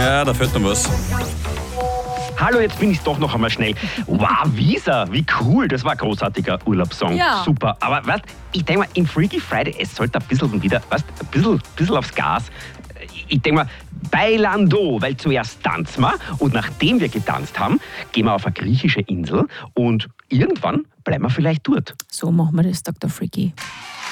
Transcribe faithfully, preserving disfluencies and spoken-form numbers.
Ja, da fehlt noch was. Hallo, jetzt bin ich doch noch einmal schnell. Wow, Visa, wie cool. Das war ein großartiger Urlaubssong. Ja. Super. Aber was, ich denke mal, im Freaky Friday, es sollte ein bisschen wieder, was, ein bisschen, bisschen aufs Gas. Ich denke mal, Bailando, weil zuerst tanzen wir und nachdem wir getanzt haben, gehen wir auf eine griechische Insel und irgendwann bleiben wir vielleicht dort. So machen wir das, Doktor Freaky.